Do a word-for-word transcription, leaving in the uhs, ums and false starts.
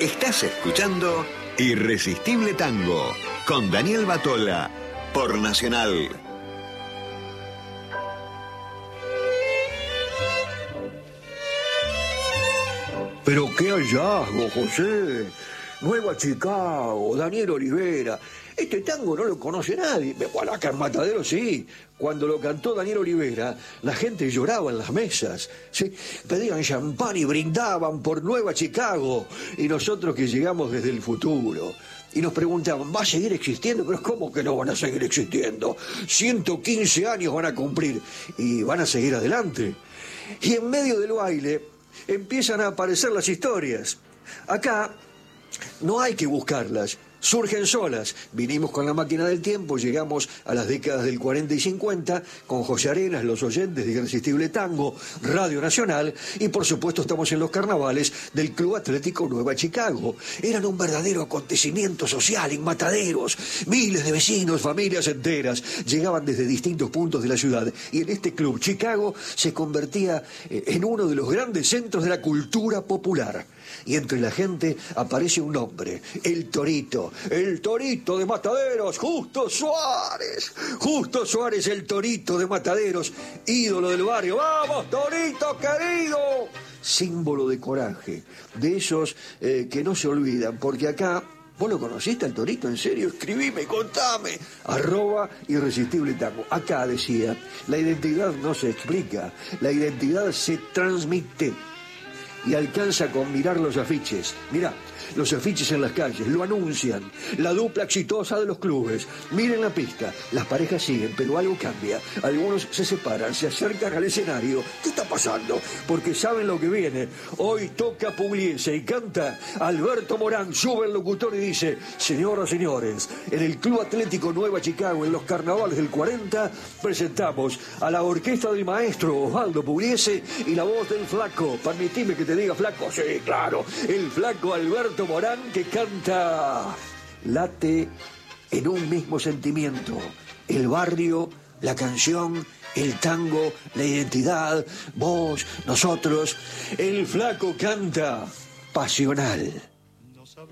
Estás escuchando Irresistible Tango con Daniel Batola por Nacional. Pero qué hallazgo, José. Nueva Chicago, Daniel Olivera. Este tango no lo conoce nadie. Bueno, acá en Matadero sí. Cuando lo cantó Daniel Olivera, la gente lloraba en las mesas, ¿sí? Pedían champán y brindaban por Nueva Chicago. Y nosotros que llegamos desde el futuro. Y nos preguntaban, ¿va a seguir existiendo? Pero ¿cómo que no van a seguir existiendo? ciento quince años van a cumplir y van a seguir adelante. Y en medio del baile empiezan a aparecer las historias. Acá no hay que buscarlas, surgen solas. Vinimos con la máquina del tiempo, llegamos a las décadas del cuarenta y cincuenta, con José Arenas, los oyentes de Irresistible Tango, Radio Nacional, y por supuesto estamos en los carnavales del Club Atlético Nueva Chicago. Eran un verdadero acontecimiento social en Mataderos. Miles de vecinos, familias enteras, llegaban desde distintos puntos de la ciudad, y en este club Chicago se convertía en uno de los grandes centros de la cultura popular. Y entre la gente aparece un nombre, el Torito, el Torito de Mataderos, Justo Suárez, Justo Suárez, el Torito de Mataderos, ídolo del barrio. ¡Vamos, Torito querido! Símbolo de coraje, de esos eh, que no se olvidan, porque acá, ¿vos lo conociste al Torito? ¿En serio? Escribime, contame. Arroba Irresistible Tango. Acá decía, la identidad no se explica, la identidad se transmite. Y alcanza con mirar los afiches. Mirá, los afiches en las calles lo anuncian. La dupla exitosa de los clubes. Miren la pista. Las parejas siguen, pero algo cambia. Algunos se separan, se acercan al escenario. ¿Qué está pasando? Porque saben lo que viene. Hoy toca Pugliese y canta Alberto Morán. Sube el locutor y dice: señoras, señores, en el Club Atlético Nueva Chicago, en los carnavales del cuarenta, presentamos a la orquesta del maestro Osvaldo Pugliese y la voz del flaco. Permitime que te diga flaco. Sí, claro. El flaco Alberto Morán, que canta Late en un mismo sentimiento. El barrio, la canción, el tango, la identidad, vos, nosotros. El flaco canta Pasional.